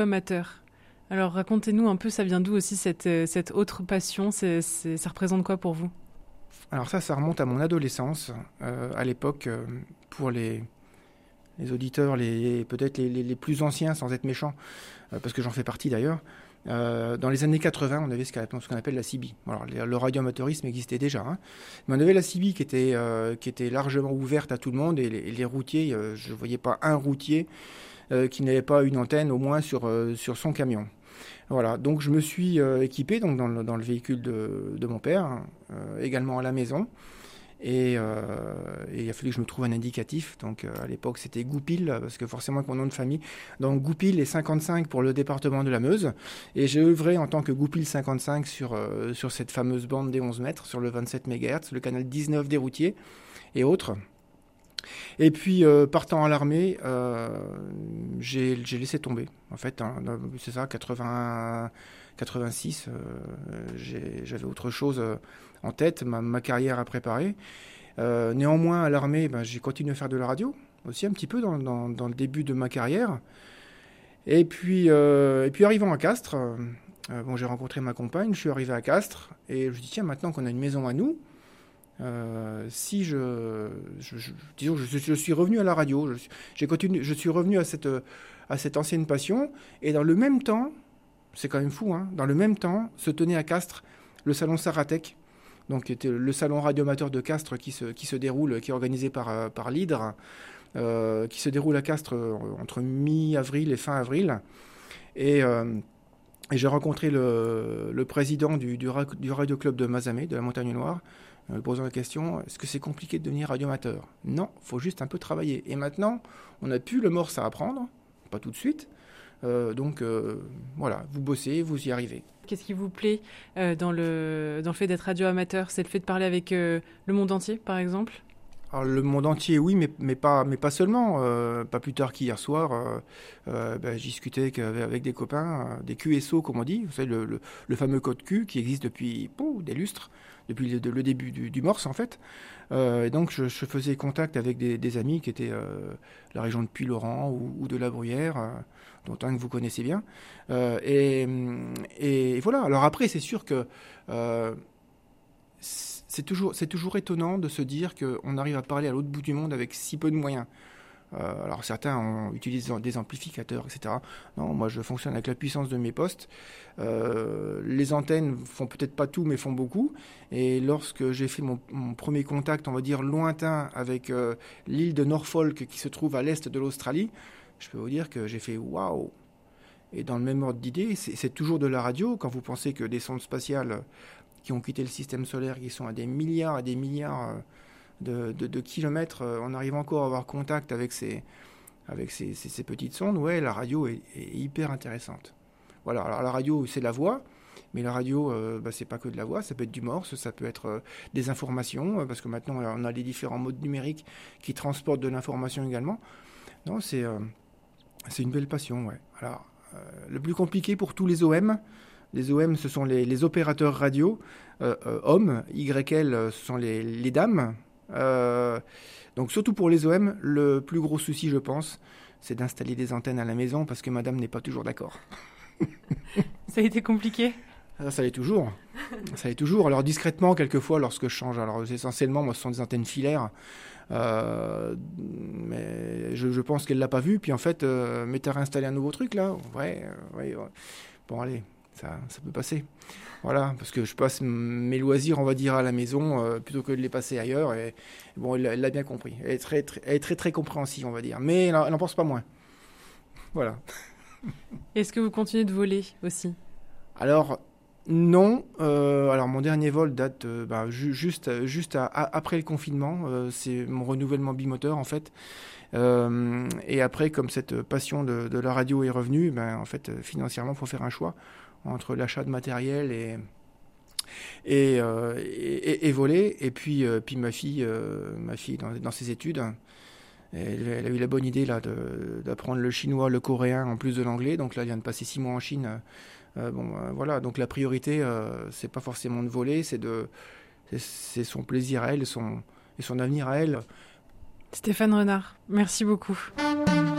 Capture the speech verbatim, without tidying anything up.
Amateur. Alors racontez-nous un peu, ça vient d'où aussi cette, cette autre passion, c'est, c'est, ça représente quoi pour vous? Alors ça, ça remonte à mon adolescence. Euh, à l'époque, euh, pour les, les auditeurs, les, peut-être les, les, les plus anciens, sans être méchant, euh, parce que j'en fais partie d'ailleurs, euh, dans les années quatre-vingts, on avait ce qu'on, ce qu'on appelle la C B. Alors, le radioamateurisme existait déjà, hein, mais on avait la C B qui était, euh, qui était largement ouverte à tout le monde, et les, les routiers, euh, je ne voyais pas un routier euh, qui n'avait pas une antenne au moins sur, euh, sur son camion. Voilà, donc je me suis euh, équipé donc, dans, le, dans le véhicule de, de mon père, euh, également à la maison. Et, euh, et il a fallu que je me trouve un indicatif. Donc euh, à l'époque, c'était Goupil, parce que forcément, avec mon nom de famille. Donc Goupil est cinquante-cinq pour le département de la Meuse. Et j'ai œuvré en tant que Goupil cinquante-cinq sur, euh, sur cette fameuse bande des onze mètres, sur le vingt-sept mégahertz, le canal dix-neuf des routiers et autres. Et puis, euh, partant à l'armée, euh, j'ai, j'ai laissé tomber. En fait, hein, c'est ça, quatre-vingts, quatre-vingt-six, euh, j'ai, j'avais autre chose euh, en tête, ma, ma carrière à préparer. Euh, néanmoins, à l'armée, ben, j'ai continué à faire de la radio, aussi un petit peu dans, dans, dans le début de ma carrière. Et puis, euh, et puis arrivant à Castres, euh, bon, j'ai rencontré ma compagne, je suis arrivé à Castres, et je me dis, tiens, maintenant qu'on a une maison à nous, Euh, si je, je, je disons, je, je suis revenu à la radio, je, j'ai continué, je suis revenu à cette, à cette ancienne passion, et dans le même temps, c'est quand même fou, hein, dans le même temps, se tenait à Castres le salon Saratec, donc qui était le salon radioamateur de Castres qui se, qui se déroule, qui est organisé par, par l'Hydre, euh, qui se déroule à Castres entre mi-avril et fin avril, et euh, Et j'ai rencontré le, le président du, du, du radio club de Mazamet, de la Montagne Noire, en lui posant la question, est-ce que c'est compliqué de devenir radioamateur? Non, il faut juste un peu travailler. Et maintenant, on n'a plus le morse à apprendre, pas tout de suite. Euh, donc euh, voilà, vous bossez, vous y arrivez. Qu'est-ce qui vous plaît euh, dans, le, dans le fait d'être radioamateur? C'est le fait de parler avec euh, le monde entier, par exemple? Alors, le monde entier, oui, mais, mais, pas, mais pas seulement. Euh, pas plus tard qu'hier soir, euh, euh, ben, j'ai discuté avec, avec des copains, euh, des Q S O, comme on dit, vous savez, le, le, le fameux code Q qui existe depuis oh, des lustres, depuis le, le début du, du morse, en fait. Euh, et donc, je, je faisais contact avec des, des amis qui étaient euh, la région de Puylaurens ou, ou de la Bruyère, euh, dont un que vous connaissez bien. Euh, et, et, et voilà. Alors après, c'est sûr que... Euh, C'est toujours, c'est toujours étonnant de se dire qu'on arrive à parler à l'autre bout du monde avec si peu de moyens. Euh, alors certains ont, utilisent des amplificateurs, et cetera. Non, moi je fonctionne avec la puissance de mes postes. Euh, les antennes font peut-être pas tout, mais font beaucoup. Et lorsque j'ai fait mon, mon premier contact, on va dire lointain, avec euh, l'île de Norfolk qui se trouve à l'est de l'Australie, je peux vous dire que j'ai fait waouh. Et dans le même ordre d'idée, c'est, c'est toujours de la radio. Quand vous pensez que des sondes spatiales qui ont quitté le système solaire, qui sont à des milliards et des milliards de, de, de kilomètres, on arrive encore à avoir contact avec ces, avec ces, ces, ces petites sondes. Ouais, la radio est, est hyper intéressante. Voilà, alors la radio, c'est la voix, mais la radio, euh, bah, c'est pas que de la voix, ça peut être du morse, ça peut être euh, des informations, euh, parce que maintenant, on a les différents modes numériques qui transportent de l'information également. Non, c'est, euh, c'est une belle passion, ouais. Alors, euh, le plus compliqué pour tous les O M, les O M, ce sont les, les opérateurs radio. Euh, euh, hommes, Y L, ce sont les, les dames. Euh, donc surtout pour les O M, le plus gros souci, je pense, c'est d'installer des antennes à la maison parce que madame n'est pas toujours d'accord. Ça a été compliqué? Ça, ça l'est toujours. Ça l'est toujours. Alors discrètement, quelquefois, lorsque je change, alors essentiellement, moi, ce sont des antennes filaires. Euh, mais je, je pense qu'elle l'a pas vu. Puis en fait, euh, mais t'as réinstallé un nouveau truc là? Ouais, euh, ouais, ouais. Bon, allez. Ça, ça peut passer. Voilà, parce que je passe mes loisirs, on va dire, à la maison, euh, plutôt que de les passer ailleurs. Et bon, elle, elle l'a bien compris. Elle est très, très, elle est très, très compréhensive, on va dire. Mais elle n'en pense pas moins. Voilà. Est-ce que vous continuez de voler aussi? Alors, non. Euh, alors, mon dernier vol date euh, bah, ju- juste, juste à, à, après le confinement. Euh, c'est mon renouvellement bimoteur, en fait. Euh, et après, comme cette passion de, de la radio est revenue, ben, en fait, financièrement, il faut faire un choix entre l'achat de matériel et, et, euh, et, et voler. Et puis, euh, puis ma fille, euh, ma fille dans, dans ses études, elle, elle a eu la bonne idée là, de, d'apprendre le chinois, le coréen en plus de l'anglais. Donc là, elle vient de passer six mois en Chine. Euh, bon, euh, voilà. Donc la priorité, euh, c'est pas forcément de voler, c'est, de, c'est, c'est son plaisir à elle et son, et son avenir à elle. Stéphane Renard, merci beaucoup.